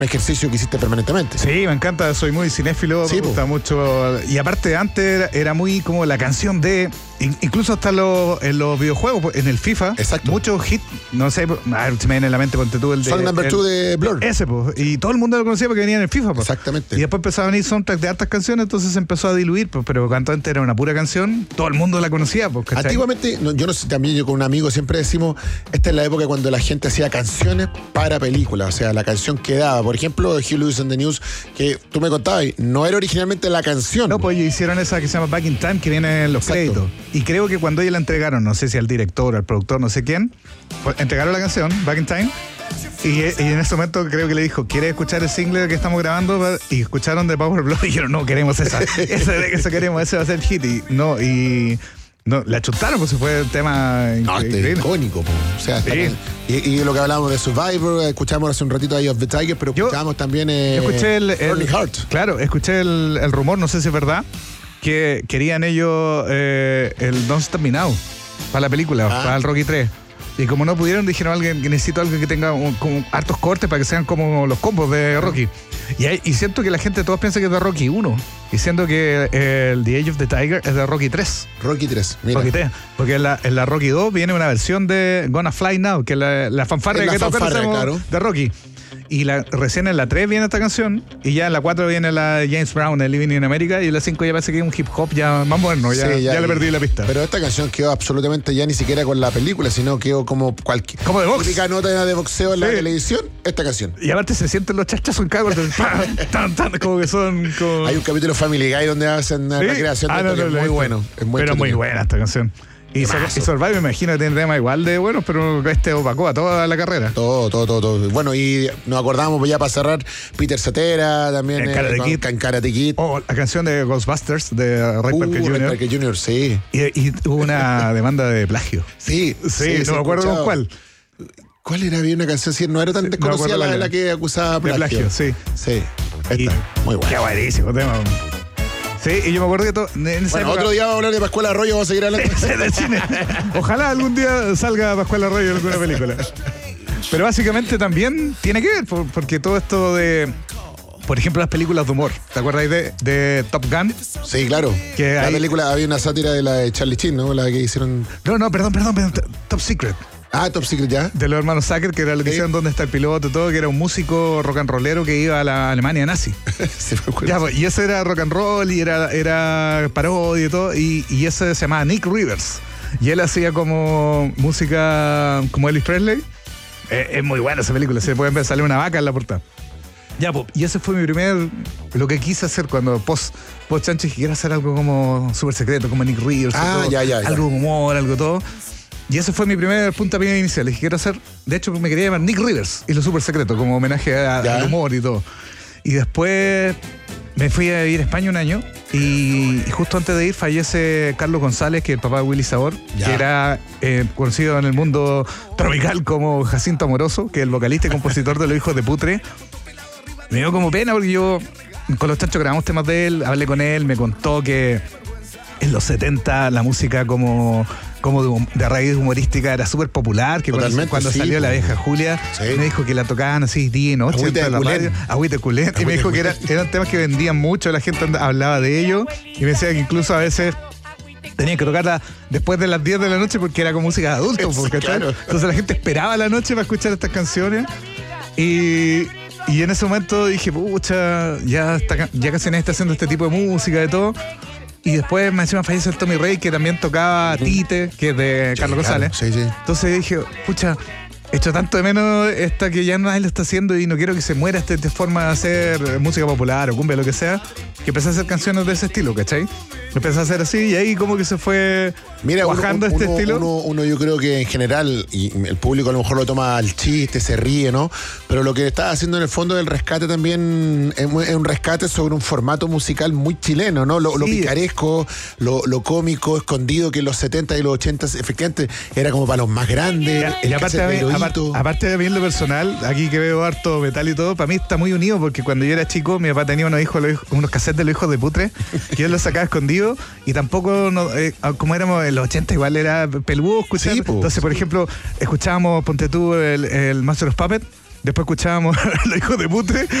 ejercicio que hiciste permanentemente. Sí, me encanta, soy muy cinéfilo, sí, me gusta mucho. Y aparte, antes era muy como la canción de. Incluso hasta en los videojuegos, en el FIFA. Exacto. Muchos hits, no sé, se me viene en la mente, ponte tú el de. Song Number 2 de Blur. Ese, pues. Y todo el mundo lo conocía porque venía en el FIFA, pues. Exactamente. Y después empezaron a venir soundtracks de hartas canciones, entonces se empezó a diluir, pues. Pero cuando antes era una pura canción, todo el mundo la conocía, pues. ¿Cachai? Antiguamente, yo no sé, también yo con un amigo siempre decimos, esta es la época cuando la gente hacía canciones para películas, o sea, la canción quedaba. Por ejemplo, Hugh Lewis and the News, que tú me contabas, no era originalmente la canción. No, pues ellos hicieron esa que se llama Back in Time, que viene en los créditos. Y creo que cuando ellos la entregaron, no sé si al director, al productor, no sé quién, pues, entregaron la canción, Back in Time, y en ese momento creo que le dijo, ¿quieres escuchar el single que estamos grabando? Y escucharon de Power Blood y dijeron, no, queremos esa. Eso queremos, ese va a ser el hit. No, la chutaron, pues se fue el tema increíble. Icónico, po. O sea, sí. Y lo que hablábamos de Survivor, escuchamos hace un ratito Eye of the Tiger, pero escuchamos también escuché Burning Heart. Claro, escuché el rumor, no sé si es verdad, que querían ellos el Don't Stop Me Now para la película, para el Rocky 3. Y como no pudieron, dijeron alguien que necesito algo que tenga como hartos cortes para que sean como los combos de Rocky. Y siento que la gente, todos piensan que es de Rocky 1. Y siento que el The Age of the Tiger es de Rocky 3. Rocky 3, mira. Rocky 3. Porque en la Rocky 2 viene una versión de Gonna Fly Now, que es la fanfarria que todos conocemos, claro, de Rocky. Y recién en la 3 viene esta canción, y ya en la 4 viene la James Brown, el Living in America, y en la 5 ya parece que es un hip hop ya más moderno, ya le perdí la pista. Pero esta canción quedó absolutamente ya ni siquiera con la película, sino quedó como cualquier como de box. Típica nota de boxeo en la televisión, esta canción. Y aparte se sienten los chachazos en cada como que son... Como... Hay un capítulo Family Guy donde hacen la creación de esto, que es muy bueno. Pero muy buena esta canción. Y Survive, me imagino que tiene temas igual de buenos, pero opacó a toda la carrera. Todo. Bueno, y nos acordamos ya para cerrar, Peter Cetera también en Karate Kid. La canción de Ghostbusters de Ray Parker Jr. Ray Parker Jr., sí. Y hubo una demanda de plagio. Sí, no me acuerdo con cuál. ¿Cuál era? Había una canción, sí, no era tan desconocida la que acusaba plagio. De plagio, sí. Sí, muy buena. Qué buenísimo tema. Sí, y yo me acuerdo que otro día vamos a hablar de Pascual Arroyo, vamos a seguir hablando del cine. Ojalá algún día salga Pascual Arroyo en alguna película. Pero básicamente también tiene que ver, porque todo esto de, por ejemplo, las películas de humor. ¿Te acuerdas de Top Gun? Sí, claro. Que la película, había una sátira de la de Charlie Sheen, ¿no? La que hicieron... No, perdón, Top Secret. Top Secret, ya. De los hermanos Zucker, que era la que hicieron Dónde está el piloto y todo, que era un músico rock and rollero que iba a la Alemania nazi. Sí, me acuerdo. Y eso era rock and roll y era parodia y todo, y ese se llamaba Nick Rivers. Y él hacía como música como Elvis Presley. Es muy buena esa película, se puede ver, sale una vaca en la portada. Y ese fue mi lo que quise hacer cuando post chancho, que quiero hacer algo como súper secreto, como Nick Rivers. Algo de humor, algo todo. Y ese fue mi primer puntapié inicial. Dije, quiero hacer... De hecho, me quería llamar Nick Rivers y lo súper secreto, como homenaje al humor y todo. Y después me fui a vivir a España un año y justo antes de ir fallece Carlos González, que es el papá de Willy Sabor, que era conocido en el mundo tropical como Jacinto Amoroso, que es el vocalista y compositor de Los Hijos de Putre. Me dio como pena porque yo con los chanchos grabamos temas de él, hablé con él, me contó que en los 70 la música como de raíz humorística era súper popular, que cuando salió La Vieja Julia, me dijo que la tocaban así día y noche en la radio, Agüita de Culén, y me dijo que eran temas que vendían mucho, la gente hablaba de ellos, y me decía que incluso a veces tenían que tocarla después de las 10 de la noche porque era con música de adultos, claro. Entonces la gente esperaba la noche para escuchar estas canciones, y en ese momento dije, pucha, ya casi nadie está haciendo este tipo de música, de todo. Y después me encima fallece el Tommy Rey, que también tocaba Tite, que es de Carlos González. Sí. Entonces dije, pucha, echo tanto de menos esta que ya nadie lo está haciendo y no quiero que se muera esta forma de hacer música popular o cumbia, lo que sea, que empecé a hacer canciones de ese estilo, ¿cachai? Empecé a hacer así y ahí como que se fue bajando este estilo. Uno yo creo que en general, y el público a lo mejor lo toma al chiste, se ríe, ¿no? Pero lo que está haciendo en el fondo del rescate también es un rescate sobre un formato musical muy chileno, ¿no? Lo picaresco, lo cómico, escondido, que en los 70 y los 80 efectivamente era como para los más grandes. Y aparte de mí en lo personal, aquí que veo harto metal y todo, para mí está muy unido porque cuando yo era chico, mi papá tenía unos cassettes de Los Hijos de Putre, que yo los sacaba escondido y tampoco, como éramos en los 80, igual era peludo escuchar. Entonces, por ejemplo, escuchábamos, ponte tú, el Master of Puppets, Después escuchábamos Los Hijos de Putre